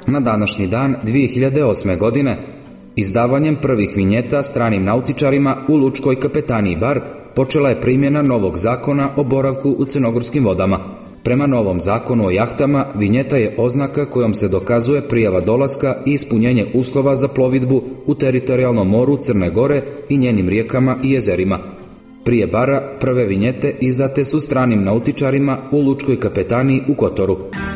Na današnji dan 2008. godine, izdavanjem prvih vinjeta stranim nautičarima u Lučkoj kapetaniji Bar počela je primjena novog zakona o boravku u crnogorskim vodama. Prema novom zakonu o jahtama, vinjeta je oznaka kojom se dokazuje prijava dolaska i ispunjenje uslova za plovidbu u teritorijalnom moru Crne Gore i njenim rijekama i jezerima. Prije Bara prve vinjete izdate su stranim nautičarima u Lučkoj kapetaniji u Kotoru.